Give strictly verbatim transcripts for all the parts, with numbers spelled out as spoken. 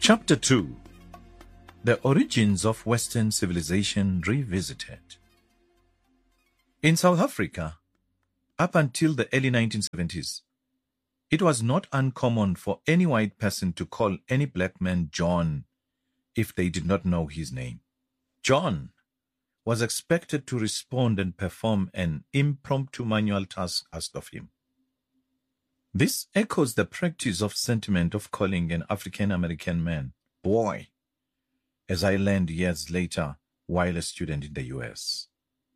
Chapter two. The Origins of Western Civilization Revisited. In South Africa, up until the early nineteen seventies, it was not uncommon for any white person to call any black man John if they did not know his name. John was expected to respond and perform an impromptu manual task asked of him. This echoes the practice of sentiment of calling an African-American man boy, as I learned years later while a student in the U S.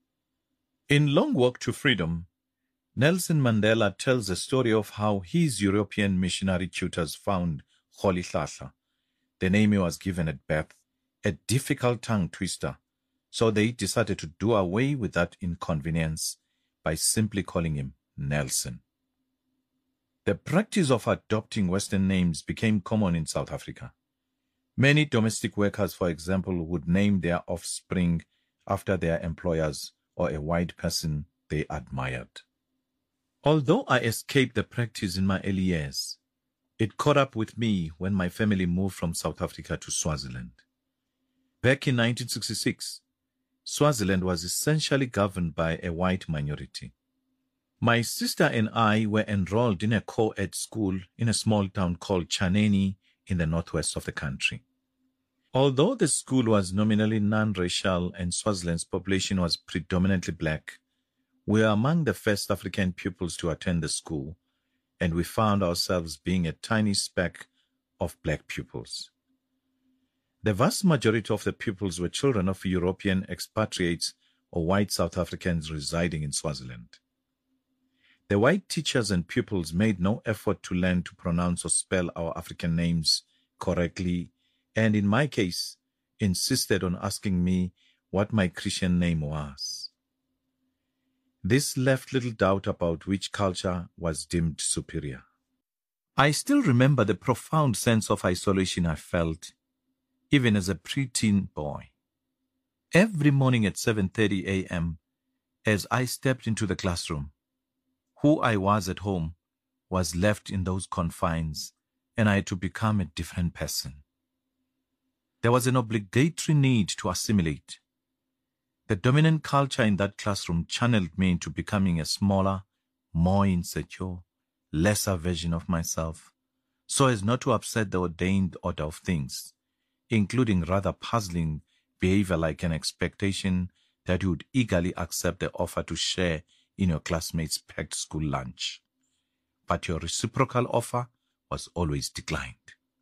In Long Walk to Freedom, Nelson Mandela tells the story of how his European missionary tutors found Rolihlahla, the name he was given at birth, a difficult tongue twister, so they decided to do away with that inconvenience by simply calling him Nelson. The practice of adopting Western names became common in South Africa. Many domestic workers, for example, would name their offspring after their employers or a white person they admired. Although I escaped the practice in my early years, it caught up with me when my family moved from South Africa to Swaziland. Back in nineteen sixty-six, Swaziland was essentially governed by a white minority. My sister and I were enrolled in a co-ed school in a small town called Chaneni in the northwest of the country. Although the school was nominally non-racial and Swaziland's population was predominantly black, we were among the first African pupils to attend the school, and we found ourselves being a tiny speck of black pupils. The vast majority of the pupils were children of European expatriates or white South Africans residing in Swaziland. The white teachers and pupils made no effort to learn to pronounce or spell our African names correctly, and in my case, insisted on asking me what my Christian name was. This left little doubt about which culture was deemed superior. I still remember the profound sense of isolation I felt, even as a preteen boy. Every morning at seven thirty a m, as I stepped into the classroom, who I was at home was left in those confines, and I had to become a different person. There was an obligatory need to assimilate. The dominant culture in that classroom channeled me into becoming a smaller, more insecure, lesser version of myself, so as not to upset the ordained order of things, including rather puzzling behavior like an expectation that you would eagerly accept the offer to share in your classmates' packed school lunch. But your reciprocal offer was always declined.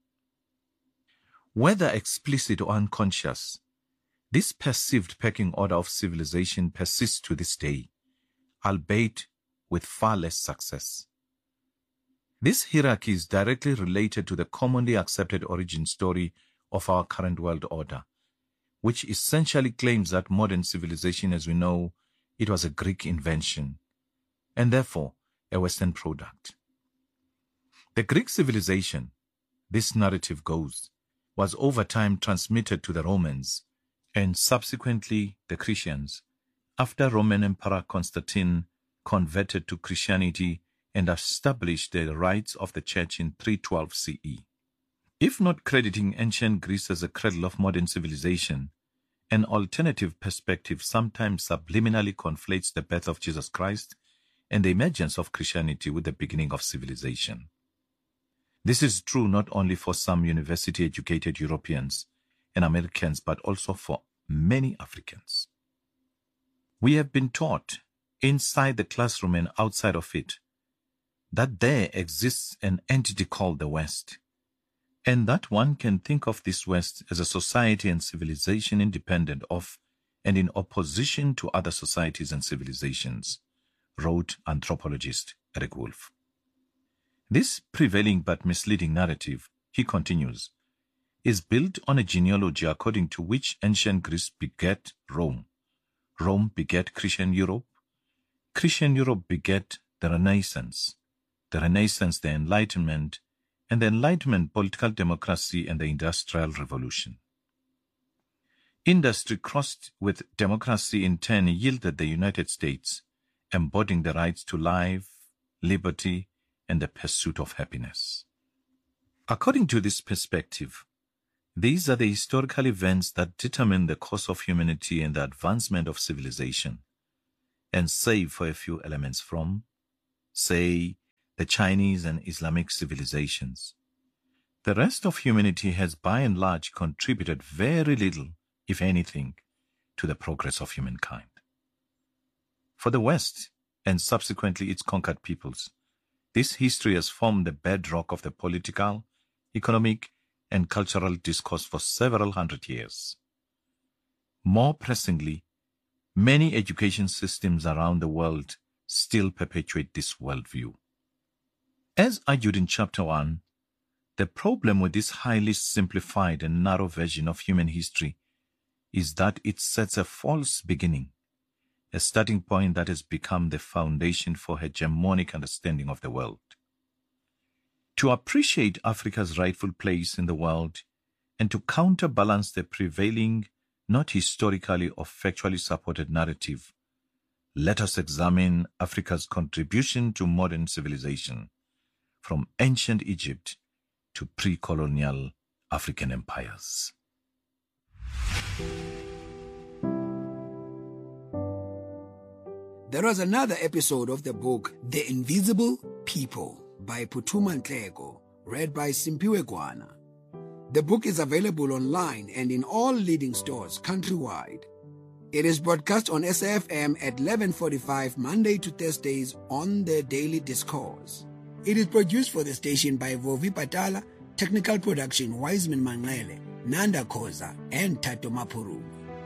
Whether explicit or unconscious, this perceived pecking order of civilization persists to this day, albeit with far less success. This hierarchy is directly related to the commonly accepted origin story of our current world order, which essentially claims that modern civilization as we know it was a Greek invention, and therefore a Western product. The Greek civilization, this narrative goes, was over time transmitted to the Romans and subsequently the Christians after Roman Emperor Constantine converted to Christianity and established the rights of the church in three twelve C E. If not crediting ancient Greece as a cradle of modern civilization, an alternative perspective sometimes subliminally conflates the birth of Jesus Christ and the emergence of Christianity with the beginning of civilization. This is true not only for some university-educated Europeans and Americans, but also for many Africans. We have been taught, inside the classroom and outside of it, that there exists an entity called the West, and that one can think of this West as a society and civilization independent of and in opposition to other societies and civilizations, wrote anthropologist Eric Wolf. This prevailing but misleading narrative, he continues, is built on a genealogy according to which ancient Greece begat Rome, Rome begat Christian Europe, Christian Europe begat the Renaissance, the Renaissance the Enlightenment, and the Enlightenment political democracy and the Industrial Revolution. Industry crossed with democracy in turn yielded the United States, embodying the rights to life, liberty, and the pursuit of happiness. According to this perspective, These are the historical events that determine the course of humanity and the advancement of civilization, and save for a few elements from, say, the Chinese and Islamic civilizations. The rest of humanity has by and large contributed very little, if anything, to the progress of humankind. For the West, and subsequently its conquered peoples, this history has formed the bedrock of the political, economic, and cultural discourse for several hundred years. More pressingly, many education systems around the world still perpetuate this worldview. As argued in Chapter one, the problem with this highly simplified and narrow version of human history is that it sets a false beginning, a starting point that has become the foundation for hegemonic understanding of the world. To appreciate Africa's rightful place in the world and to counterbalance the prevailing, not historically or factually supported narrative, let us examine Africa's contribution to modern civilization, from ancient Egypt to pre-colonial African empires. There was another episode of the book The Invisible People by Phuthuma Nhleko, read by Simpiwe Gwana. The book is available online and in all leading stores countrywide. It is broadcast on S A F M at eleven forty-five Monday to Thursdays on the Daily Discourse. It is produced for the station by Vovi Patala, technical production Wiseman Manglele, Nanda Khoza, and Tato Mapuru.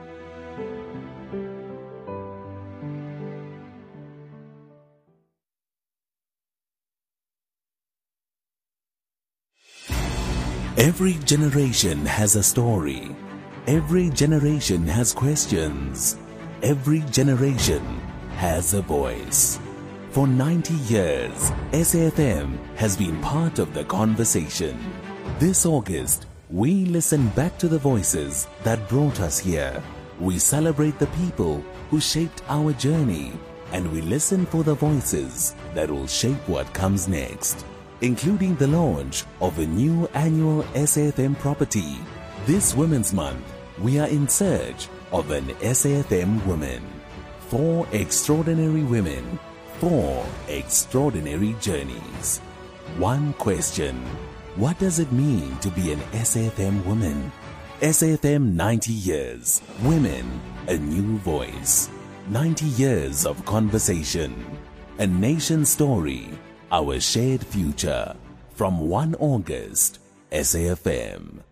Every generation has a story. Every generation has questions. Every generation has a voice. For ninety years, S A F M has been part of the conversation. This August, we listen back to the voices that brought us here. We celebrate the people who shaped our journey, and we listen for the voices that will shape what comes next, including the launch of a new annual S A F M property. This Women's Month, we are in search of an S A F M woman. Four extraordinary women, four extraordinary journeys. One question: what does it mean to be an S A F M woman? S A F M ninety years. Women, a new voice. ninety years of conversation. A nation story. Our shared future. From first of August, S A F M.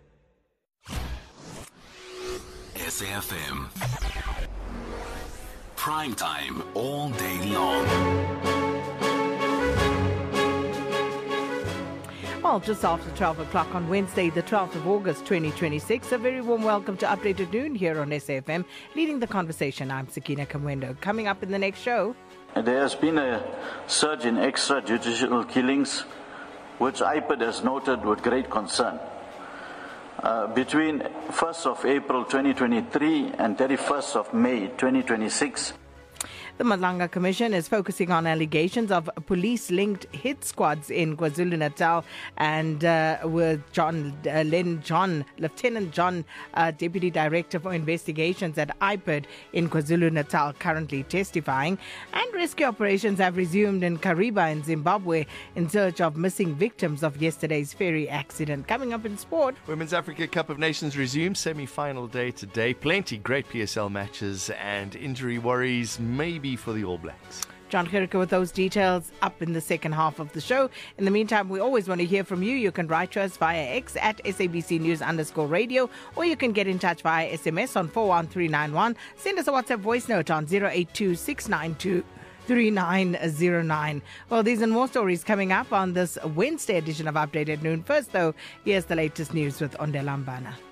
S A F M. Prime time all day long. Well, just after twelve o'clock on Wednesday, the twelfth of August, twenty twenty-six. A very warm welcome to Updated Noon here on S A F M. Leading the conversation, I'm Sakina Kamwendo. Coming up in the next show... There has been a surge in extrajudicial killings, which I P I D has noted with great concern. Uh, between first of April twenty twenty-three and thirty-first of May twenty twenty-six, the Madlanga Commission is focusing on allegations of police-linked hit squads in KwaZulu-Natal, and uh, with John uh, Len John, Lieutenant John, uh, Deputy Director for Investigations at I P I D in KwaZulu-Natal, currently testifying. And rescue operations have resumed in Kariba in Zimbabwe in search of missing victims of yesterday's ferry accident. Coming up in sport, Women's Africa Cup of Nations resumes, semi-final day today. Plenty great P S L matches, and injury worries maybe for the All Blacks. John Gericke with those details up in the second half of the show. In the meantime, we always want to hear from you. You can write to us via X at S A B C News underscore radio, or you can get in touch via S M S on four one three nine one. Send us a WhatsApp voice note on zero eight two six nine two three nine zero nine. Well, these and more stories coming up on this Wednesday edition of Updated Noon. First, though, here's the latest news with Ondela Mbana.